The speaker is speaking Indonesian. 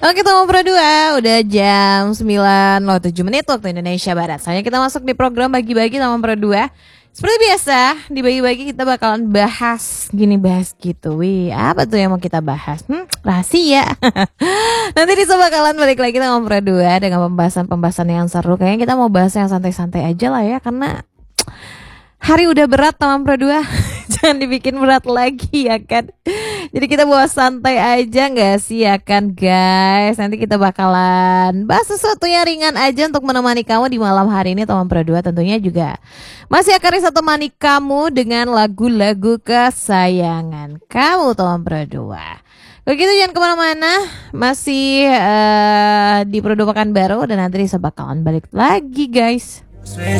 Oke teman Pro 2, udah jam 9:07 waktu Indonesia Barat. Soalnya kita masuk di program bagi-bagi teman Pro 2. Seperti biasa, di bagi-bagi kita bakalan bahas gitu. Wih, apa tuh yang mau kita bahas? Rahasia. Nanti Risa bakalan balik lagi teman Pro 2 dengan pembahasan yang seru. Kayaknya kita mau bahas yang santai-santai aja lah ya, karena hari udah berat teman Pro 2. Jangan dibikin berat lagi ya kan. Jadi kita bawa santai aja gak sih ya kan guys. Nanti kita bakalan bahas sesuatu yang ringan aja untuk menemani kamu di malam hari ini teman Pro 2. Tentunya juga masih akan Risa temani kamu dengan lagu-lagu kesayangan kamu teman Pro 2. Begitu jangan kemana-mana. Masih di Pro 2 Pekanbaru. Dan nanti Risa bakalan balik lagi guys.